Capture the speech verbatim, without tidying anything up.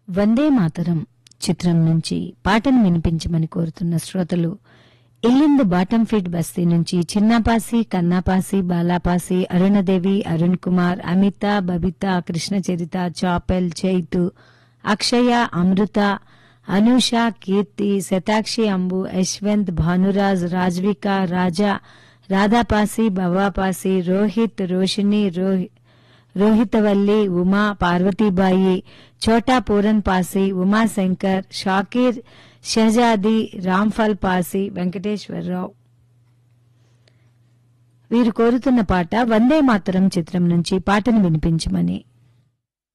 వందే మాతరం చిత్రం నుంచి పాటను వినిపించమని కోరుతున్న శ్రోతలు ఇల్లిందు బాటం ఫీడ్ బస్తీ నుంచి చిన్నపాసి, కన్నాపాసి, బాలాపాసి, అరుణదేవి, అరుణ్ కుమార్, అమిత, బబిత, కృష్ణచరిత, చాపెల్, చైతు, అక్షయ, అమృత, అనూష, కీర్తి, శతాక్షి, అంబు, యశ్వంత్, భానురాజ్, రాజ్విక, రాజా, రాధాపాసి, భవాపాసి, రోహిత్, రోషిని, రోహి రోహితవల్లి, ఉమా, పార్వతీబాయి, చోటా పూరన్ పాసి, ఉమాశంకర్, షాకీర్, షహజాది, రాంఫల్ పాసి, వెంకటేశ్వరరావు. వీరు కోరుతున్న పాట వందే మాతరం చిత్రం నుంచి పాటను వినిపించమని.